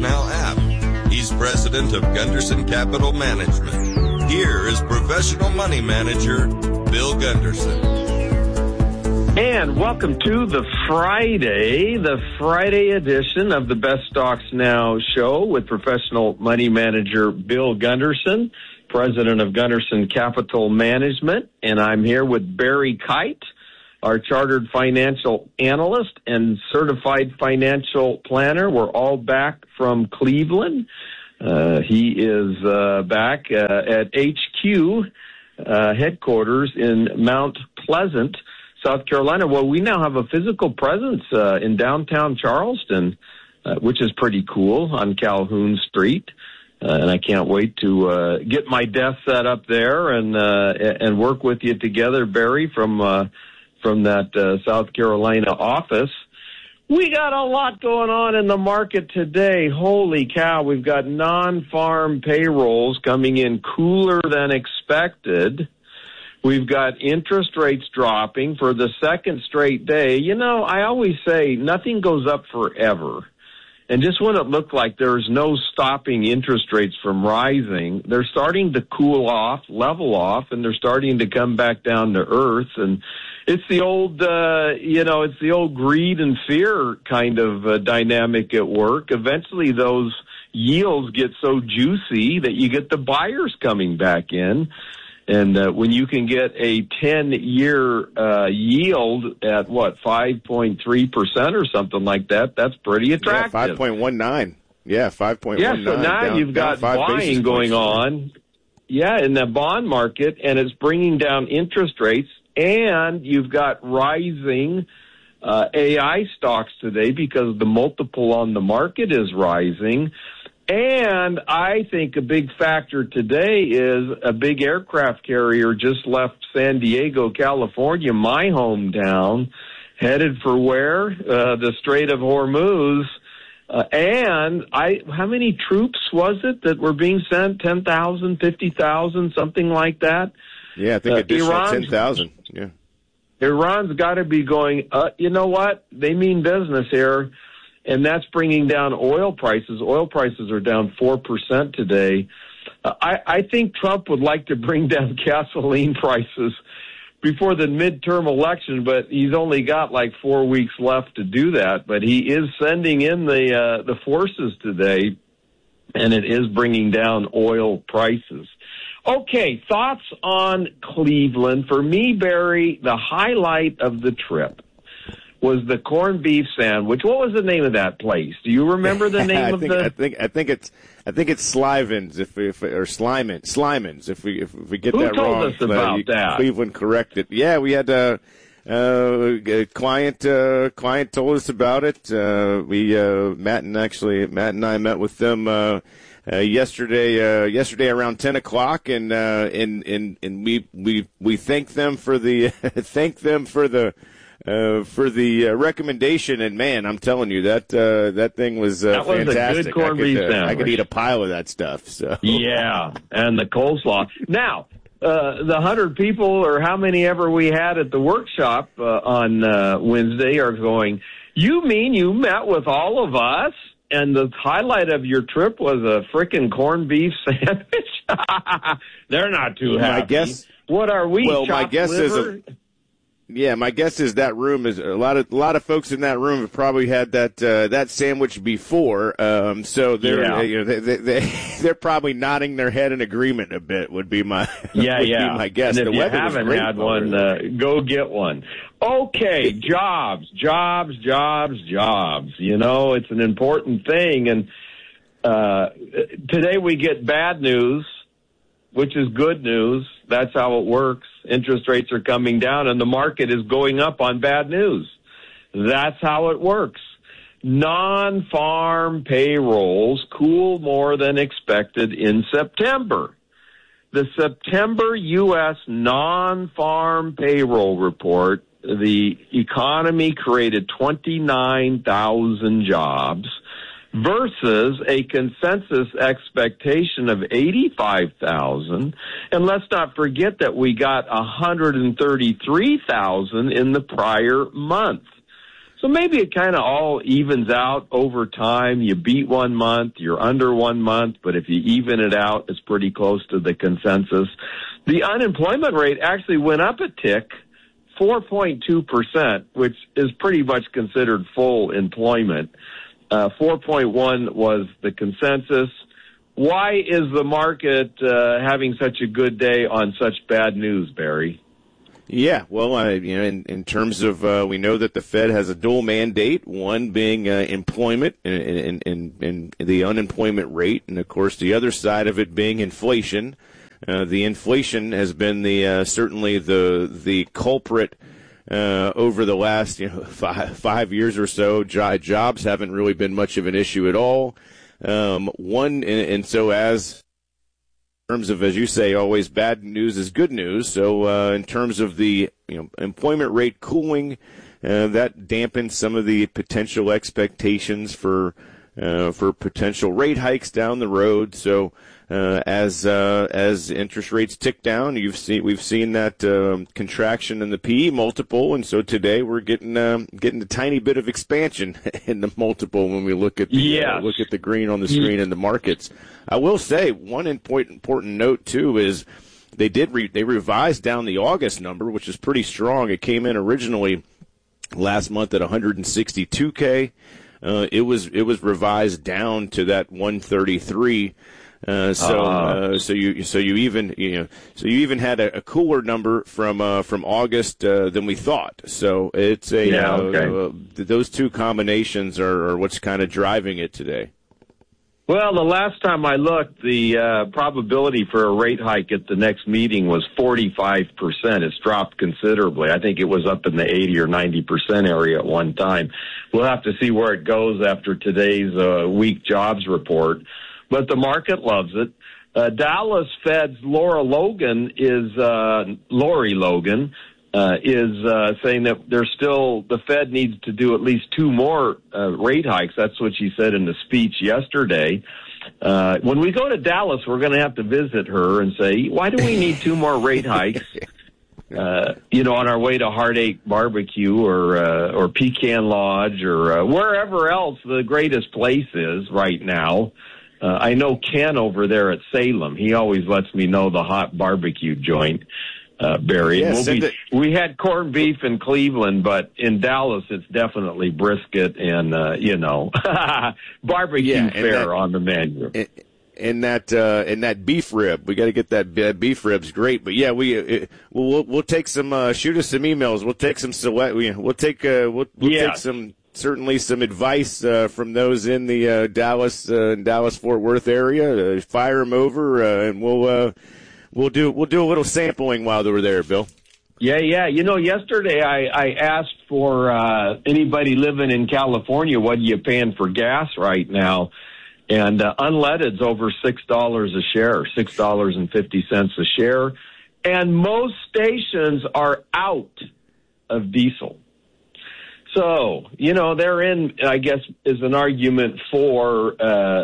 StocksNow app. He's president of Gunderson Capital Management. Here is professional money manager, Bill Gunderson. And welcome to the Friday edition of the Best Stocks Now show with professional money manager Bill Gunderson, president of Gunderson Capital Management. And I'm here with Barry Kite, our chartered financial analyst and certified financial planner. We're all back from Cleveland. He is back at HQ headquarters in Mount Pleasant, South Carolina. Well, we now have a physical presence in downtown Charleston, which is pretty cool, on Calhoun Street. And I can't wait to get my desk set up there and work with you together, Barry, from that South Carolina office. We got a lot going on in the market today. Holy cow, we've got non-farm payrolls coming in cooler than expected. We've got interest rates dropping for the second straight day. You know, I always say nothing goes up forever. And just when it looked like there's no stopping interest rates from rising, they're starting to cool off, level off, and they're starting to come back down to earth. And it's the old, it's the old greed and fear kind of dynamic at work. Eventually those yields get so juicy that you get the buyers coming back in. And when you can get a 10-year yield at, 5.3% or something like that, that's pretty attractive. Yeah, 5.19. Yeah, 5.19. Yeah, so now you've got buying going on, in the bond market, and it's bringing down interest rates, and you've got rising AI stocks today because the multiple on the market is rising. And I think a big factor today is a big aircraft carrier just left San Diego, California, my hometown, headed for where? The Strait of Hormuz. How many troops was it that were being sent? 10,000, 50,000, something like that? Yeah, I think additional 10,000. Yeah. Iran's got to be going, you know what? They mean business here. And that's bringing down oil prices. Oil prices are down 4% today. I think Trump would like to bring down gasoline prices before the midterm election, but he's only got like 4 weeks left to do that. But he is sending in the forces today, and it is bringing down oil prices. Okay, thoughts on Cleveland. For me, Barry, the highlight of the trip was the corned beef sandwich. What was the name of that place? Do you remember the name of the? I think it's Slivens or Slimans if we get that wrong. Who told us about that? Cleveland corrected. Yeah, we had a client told us about it. Matt and I met with them yesterday around 10 o'clock, and we thank them for the recommendation, and man, I'm telling you that thing was that was fantastic. A good corned beef sandwich. I could eat a pile of that stuff. So yeah, and the coleslaw. Now, the 100 people or how many ever we had at the workshop on Wednesday are going, you mean you met with all of us? And the highlight of your trip was a frickin' corned beef sandwich? They're not too happy. My guess, what are we? Well, my guess liver? My guess is that room is a lot of folks in that room have probably had that sandwich before. So they're probably nodding their head in agreement a bit. Would be my be my guess. And if you haven't had one, go get one. Okay, jobs. You know, it's an important thing, and today we get bad news, which is good news. That's how it works. Interest rates are coming down, and the market is going up on bad news. That's how it works. Non-farm payrolls cool more than expected in September. The September U.S. non-farm payroll report, the economy created 29,000 jobs versus a consensus expectation of 85,000. And let's not forget that we got 133,000 in the prior month. So maybe it kind of all evens out over time. You beat 1 month, you're under 1 month, but if you even it out, it's pretty close to the consensus. The unemployment rate actually went up a tick, 4.2%, which is pretty much considered full employment. 4.1 was the consensus. Why is the market having such a good day on such bad news, Barry? Yeah, well, in terms of, we know that the Fed has a dual mandate, one being employment and the unemployment rate, and of course the other side of it being inflation. The inflation has been certainly the culprit over the last 5 years or so. Jobs haven't really been much of an issue at all. So as in terms of, as you say, always bad news is good news. So in terms of the employment rate cooling, that dampens some of the potential expectations for potential rate hikes down the road. So as interest rates tick down, we've seen that contraction in the PE multiple, and so today we're getting a tiny bit of expansion in the multiple when we look at the green on the screen in the markets. I will say one important note too is they revised down the August number, which is pretty strong. It came in originally last month at 162K. It was revised down to that 133. So you even had a cooler number from August than we thought. So it's those two combinations are what's kind of driving it today. Well, the last time I looked, the probability for a rate hike at the next meeting was 45%. It's dropped considerably. I think it was up in the 80 or 90% area at one time. We'll have to see where it goes after today's weak jobs report. But the market loves it. Dallas Fed's Lori Logan is saying that the Fed needs to do at least 2 more rate hikes. That's what she said in the speech yesterday. When we go to Dallas, we're going to have to visit her and say, why do we need 2 more rate hikes? On our way to Heartache Barbecue or Pecan Lodge or wherever else the greatest place is right now. I know Ken over there at Salem. He always lets me know the hot barbecue joint. Barry. Yeah, we had corned beef in Cleveland, but in Dallas it's definitely brisket and barbecue fare on the menu. And that beef rib, we got to get that beef rib's great. But yeah, we'll take some shoot us some emails. We'll take some take some certainly some advice from those in the Dallas Fort Worth area. Fire them over, and We'll do a little sampling while we're there, Bill. Yeah. Yesterday I asked for anybody living in California, what are you paying for gas right now? And unleaded's over $6 a share, $6.50 a share. And most stations are out of diesel. So, they're in, I guess, is an argument for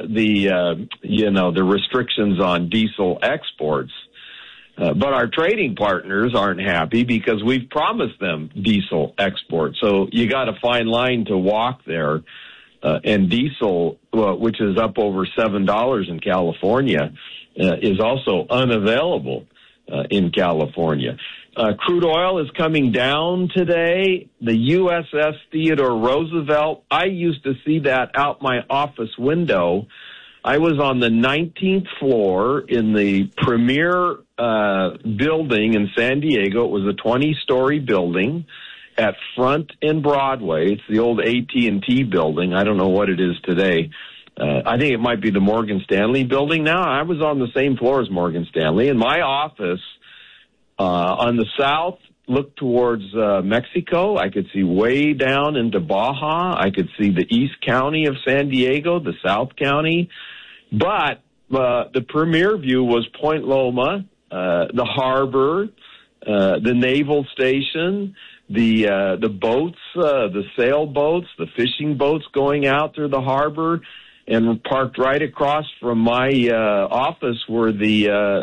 the restrictions on diesel exports. But our trading partners aren't happy because we've promised them diesel exports. So you got a fine line to walk there. And diesel, which is up over $7 in California, is also unavailable in California. Crude oil is coming down today. The USS Theodore Roosevelt, I used to see that out my office window. I was on the 19th floor in the premier building in San Diego. It was a 20-story building at Front and Broadway. It's the old AT&T building. I don't know what it is today. I think it might be the Morgan Stanley building now. I was on the same floor as Morgan Stanley. And my office on the south looked towards Mexico. I could see way down into Baja. I could see the East County of San Diego, the South County. But the premier view was Point Loma, the harbor, the naval station, the boats, the sailboats, the fishing boats going out through the harbor. And parked right across from my office were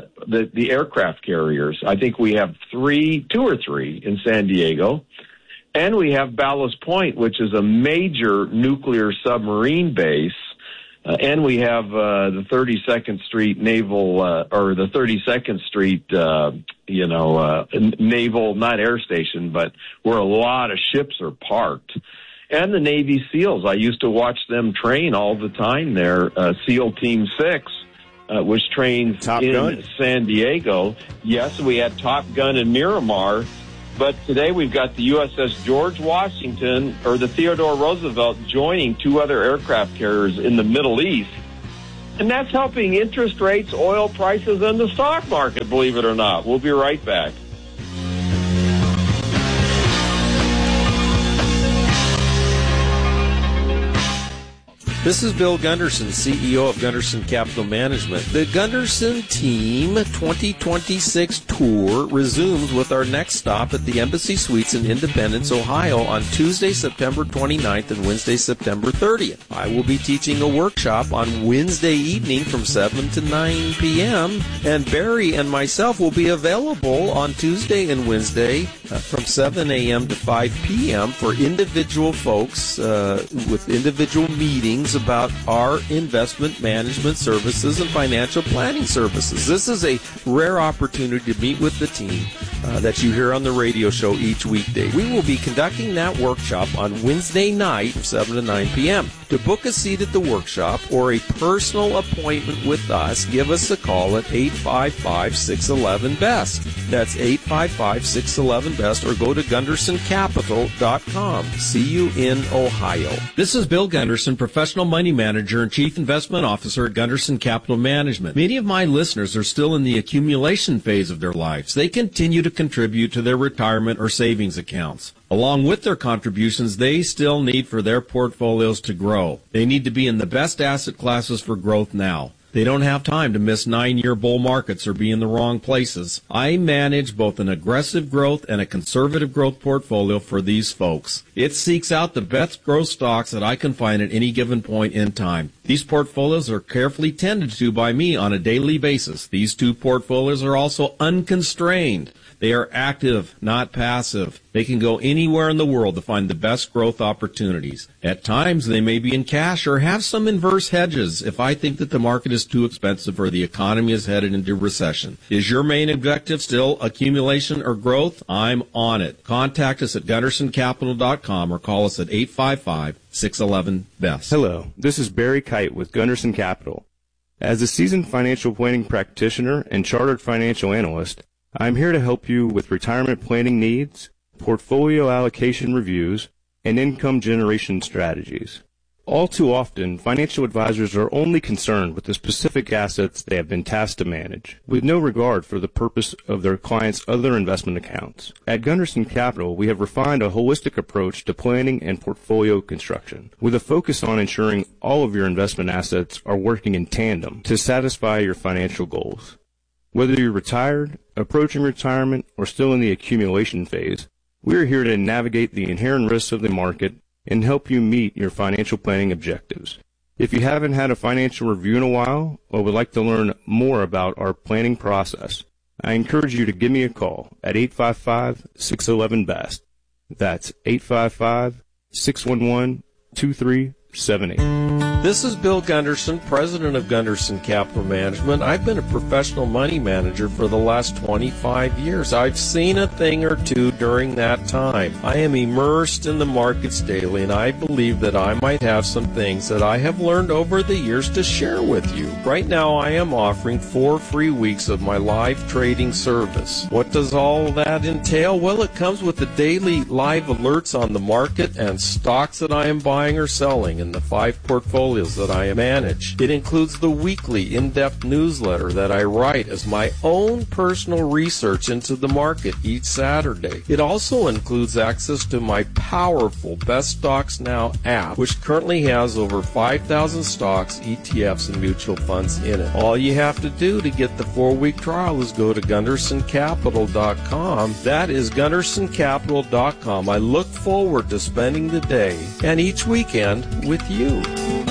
the aircraft carriers. I think we have 2 or 3 in San Diego. And we have Ballast Point, which is a major nuclear submarine base. And we have the 32nd Street Naval, or the 32nd Street, naval, not air station, but where a lot of ships are parked. And the Navy SEALs. I used to watch them train all the time there. SEAL Team 6, which trains in San Diego. Yes, we had Top Gun in Miramar. But today we've got the USS George Washington, or the Theodore Roosevelt, joining 2 other aircraft carriers in the Middle East. And that's helping interest rates, oil prices, and the stock market, believe it or not. We'll be right back. This is Bill Gunderson, CEO of Gunderson Capital Management. The Gunderson Team 2026 tour resumes with our next stop at the Embassy Suites in Independence, Ohio on Tuesday, September 29th and Wednesday, September 30th. I will be teaching a workshop on Wednesday evening from 7 to 9 p.m., and Barry and myself will be available on Tuesday and Wednesday from 7 a.m. to 5 p.m. for individual folks with individual meetings about our investment management services and financial planning services. This is a rare opportunity to meet with the team that you hear on the radio show each weekday. We will be conducting that workshop on Wednesday night from 7 to 9 p.m. To book a seat at the workshop or a personal appointment with us, give us a call at 855-611-BEST. That's 855-611-BEST, or go to GundersonCapital.com. See you in Ohio. This is Bill Gunderson, Professional Money Manager and Chief Investment Officer at Gunderson Capital Management. Many of my listeners are still in the accumulation phase of their lives. They continue to contribute to their retirement or savings accounts. Along with their contributions, they still need for their portfolios to grow. They need to be in the best asset classes for growth now. They don't have time to miss 9-year bull markets or be in the wrong places. I manage both an aggressive growth and a conservative growth portfolio for these folks. It seeks out the best growth stocks that I can find at any given point in time. These portfolios are carefully tended to by me on a daily basis. These 2 portfolios are also unconstrained. They are active, not passive. They can go anywhere in the world to find the best growth opportunities. At times, they may be in cash or have some inverse hedges if I think that the market is too expensive or the economy is headed into recession. Is your main objective still accumulation or growth? I'm on it. Contact us at GundersonCapital.com or call us at 855-611-BEST. Hello, this is Barry Kite with Gunderson Capital. As a seasoned financial planning practitioner and chartered financial analyst, I'm here to help you with retirement planning needs, portfolio allocation reviews, and income generation strategies. All too often, financial advisors are only concerned with the specific assets they have been tasked to manage, with no regard for the purpose of their clients' other investment accounts. At Gunderson Capital, we have refined a holistic approach to planning and portfolio construction, with a focus on ensuring all of your investment assets are working in tandem to satisfy your financial goals. Whether you're retired, approaching retirement, or still in the accumulation phase, we are here to navigate the inherent risks of the market and help you meet your financial planning objectives. If you haven't had a financial review in a while or would like to learn more about our planning process, I encourage you to give me a call at 855-611-BEST. That's 855-611-2378. This is Bill Gunderson, president of Gunderson Capital Management. I've been a professional money manager for the last 25 years. I've seen a thing or two during that time. I am immersed in the markets daily, and I believe that I might have some things that I have learned over the years to share with you. Right now, I am offering 4 free weeks of my live trading service. What does all that entail? Well, it comes with the daily live alerts on the market and stocks that I am buying or selling in the 5 portfolios that I manage. It includes the weekly in-depth newsletter that I write as my own personal research into the market each Saturday. It also includes access to my powerful Best Stocks Now app, which currently has over 5,000 stocks, ETFs, and mutual funds in it. All you have to do to get the 4-week trial is go to GundersonCapital.com. That is GundersonCapital.com. I look forward to spending the day and each weekend with you.